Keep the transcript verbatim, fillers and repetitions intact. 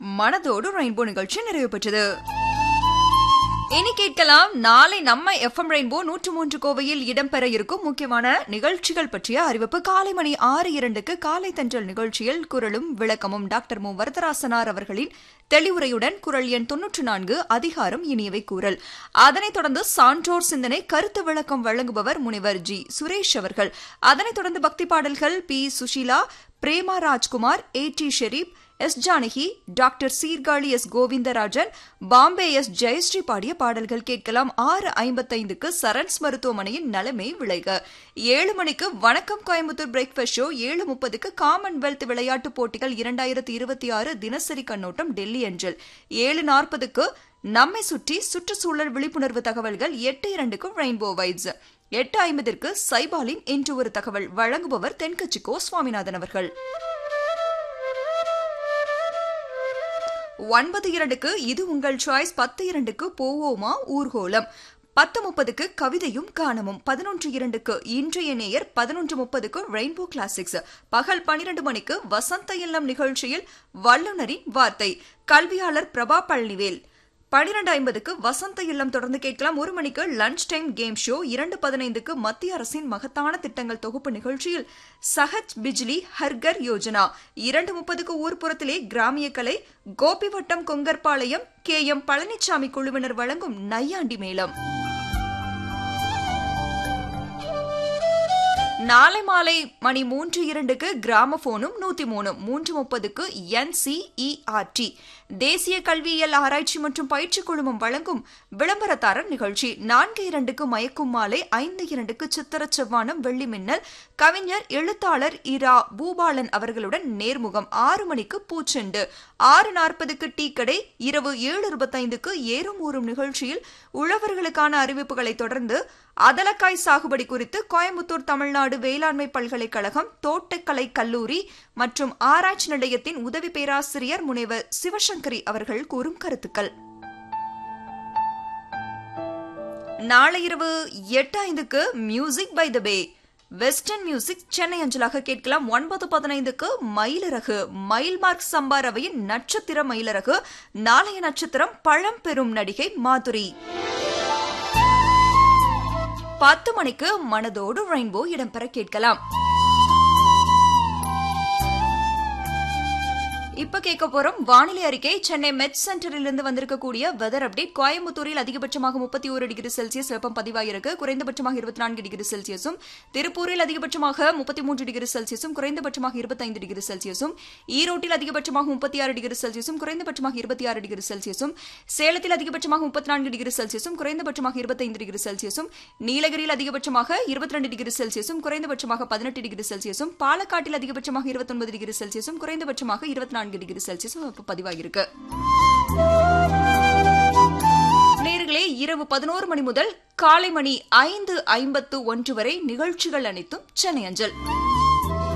மனதோடு ரெயின்போ நிகழ்ச்சி நிறைவு பெற்றது. இனி கேட்கலாம் நாளை நம்ம எஃப்எம் ரெயின்போ நூற்று மூன்று கோவையில் இடம்பெற இருக்கும் முக்கியமான நிகழ்ச்சிகள் பற்றிய அறிவிப்பு. காலை மணி ஆறு இரண்டுக்கு காலை தென்றல் நிகழ்ச்சியில் குரலும் விளக்கமும் டாக்டர் மு வரதராசனார் அவர்களின் தெளிவுரையுடன் குரல் எண் தொன்னூற்று நான்கு அதிகாரம் இனியவை கூறல். அதனைத் தொடர்ந்து சான்றோர் சிந்தனை கருத்து விளக்கம் வழங்குபவர் முனைவர் ஜி சுரேஷ் அவர்கள். அதனைத் தொடர்ந்து பக்தி பாடல்கள் பி சுஷீலா, பிரேமா ராஜ்குமார், ஏ D Sharif, S Janaki, doctor Sirkazhi S Govindarajan, Bombay S Jayashree பாடிய பாடல்கள் கேட்கலாம். ஆறு ஐம்பத்தைந்துக்கு சரண்ஸ் மருத்துவமனையின் நலமே விளைக. ஏழு மணிக்கு வணக்கம் கோயம்புத்தூர் பிரேக்ஃபாஸ்ட் ஷோ. ஏழு முப்பதுக்கு காமன்வெல்த் விளையாட்டுப் போட்டிகள் இரண்டாயிரத்தி இருபத்தி ஆறு தினசரி கண்ணோட்டம் டெல்லி அஞ்சல். ஏழு நாற்பதுக்கு நம்மை சுற்றி சுற்றுச்சூழல் விழிப்புணர்வு தகவல்கள். எட்டு இரண்டுக்கு ரெயின்போ வைப்ஸ். எட்டு ஐம்பதற்கு சைபாலின் இன்று ஒரு தகவல் வழங்குபவர் தென்கட்சிக்கோ சுவாமிநாதன் அவர்கள். ஒன்பது இரண்டுக்கு இது உங்கள் சாய்ஸ். பத்து இரண்டுக்கு போவோமா ஊர்கோலம். பத்து முப்பதுக்கு கவிதையும் காணமும். பதினொன்று இரண்டுக்கு இன்றைய நேயர். பதினொன்று முப்பதுக்கு ரெயின்போ கிளாசிக்ஸ். பகல் பனிரெண்டு மணிக்கு வசந்த இல்லம் நிகழ்ச்சியில் வல்லுநரின் வார்த்தை கல்வியாளர் பிரபா பழனிவேல். பனிரெண்டு ஐம்பதுக்கு வசந்த இல்லம் தொடர்ந்து கேட்கலாம். ஒரு மணிக்கு லஞ்ச் டைம் கேம் ஷோ. இரண்டு பதினைந்துக்கு மத்திய அரசின் மகத்தான திட்டங்கள் தொகுப்பு நிகழ்ச்சியில் சஹஜ் பிஜ்லி ஹர்கர் யோஜனா. இரண்டு முப்பதுக்கு ஊர்ப்புறத்திலே கிராமிய கலை கோபிவட்டம் கொங்கர்பாளையம் கே எம் பழனிசாமி குழுவினர் வழங்கும் நையாண்டி மேளம். நாளை மாலை மணி மூன்று இரண்டுக்கு கிராமபோனும் நூத்தி மூணு. மூன்று முப்பதுக்கு N C E R D தேசிய கல்வியியல் ஆராய்ச்சி மற்றும் பயிற்சி குழுமம் வழங்கும் விளம்பரத்தாரர் நிகழ்ச்சி. நான்கு இரண்டுக்கு மயக்கும் மாலை. ஐந்து இரண்டுக்கு சித்திர செவ்வானம் வெள்ளி மின்னல் கவிஞர் எழுத்தாளர் இரா பூபாலன் அவர்களுடன் நேர்முகம். ஆறு மணிக்கு பூச்செண்டு. ஆறு நாற்பதுக்கு டீ கடை. இரவு ஏழு இருபத்தைந்துக்கு ஏறும் ஊறும் நிகழ்ச்சியில் உழவர்களுக்கான அறிவிப்புகளை தொடர்ந்து அதலக்காய் சாகுபடி குறித்து கோயம்புத்தூர் தமிழ்நாடு வேளாண்மை பல்கலைக்கழகம் தோட்டக்கலை கல்லூரி மற்றும் ஆராய்ச்சி நிலையத்தின் உதவி பேராசிரியர் முனைவர் சிவசங்கரி அவர்கள் கூறும் கருத்துக்கள். நாளை இரவு எட்டு ஐந்துக்கு music by the pay western music Chennai அஞ்சலாக கேட்கலாம். ஒன்பது பதினைந்துக்கு மயிலரகு மயில்மார்க் சம்பாரவையின் நட்சத்திர மயிலரகு. நாளைய நட்சத்திரம் பழம்பெரும் நடிகை மாதுரி. பத்து மணிக்கு மனதோடு ரெயின்போ இடம்பெற கேட்கலாம். இப்ப கேட்க போறோம் வானிலை அறிக்கை. சென்னை மெட் சென்டரிலிருந்து வந்திருக்கக்கூடிய வெதர் அப்டேட். கோயம்புத்தூரில் அதிகபட்சமாக முப்பத்தி ஒரு டிகிரி செல்சியஸ் வெப்பம் பதிவாயிருக்கு. குறைந்தபட்சமாக இருபத்தி நான்கு டிகிரி செல்சியஸும். திருப்பூரில் அதிகபட்சமாக முப்பத்தி மூன்று டிகிரி செல்சியஸும் குறைந்தபட்சமாக இருபத்தைந்து டிகிரி செல்சியஸும். ஈரோட்டில் அதிகபட்சமாக முப்பத்தி ஆறு டிகிரி செல்சியஸும் குறைந்தபட்சமாக இருபத்தி ஆறு டிகிரி செல்சியஸும். சேலத்தில் அதிகபட்சமாக முப்பத்தி நான்கு டிகிரி செல்சியஸும் குறைந்தபட்சமாக இருபத்தைந்து டிகிரி செல்சியஸும். நீலகிரியில் அதிகபட்சமாக இருபத்தி ரெண்டு டிகிரி செல்சியஸும் குறைந்தபட்சமாக பதினெட்டு டிகிரி செல்சியஸும். பாலக்காட்டில் அதிகபட்சமாக இருபத்தி ஒன்பது டிகிரி செல்சியஸும் குறைந்தபட்சமாக இருபத்தி நான்கு டிகிரி செல்சியஸ் பதிவாகியிருக்கு. நேயர்களே, இரவு பதினோரு மணி முதல் காலை மணி ஐந்து ஐம்பத்து ஒன்று வரை நிகழ்ச்சிகள் அனைத்தும் சென்னை அஞ்சல்.